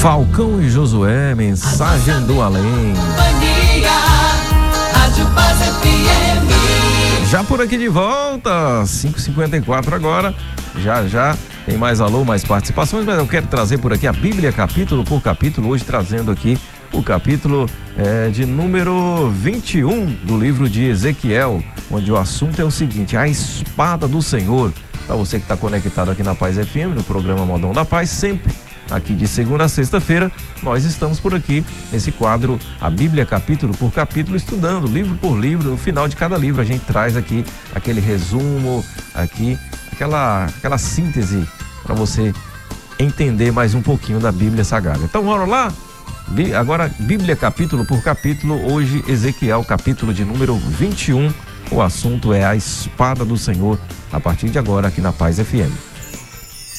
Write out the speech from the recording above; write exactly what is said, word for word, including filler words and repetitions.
Falcão e Josué, Mensagem do Além. Já por aqui de volta, cinco e cinquenta e quatro agora. Já já tem mais alô, mais participações, mas eu quero trazer por aqui a Bíblia capítulo por capítulo, hoje trazendo aqui o capítulo é, de número vinte e um do livro de Ezequiel, onde o assunto é o seguinte: a espada do Senhor. Para você que está conectado aqui na Paz F M, no programa Modão da Paz, sempre aqui de segunda a sexta-feira, nós estamos por aqui nesse quadro, a Bíblia capítulo por capítulo, estudando livro por livro. No final de cada livro a gente traz aqui aquele resumo, aqui aquela, aquela síntese para você entender mais um pouquinho da Bíblia Sagrada. Então bora lá? Agora Bíblia capítulo por capítulo, hoje Ezequiel capítulo de número vinte e um, o assunto é a espada do Senhor, a partir de agora aqui na Paz F M.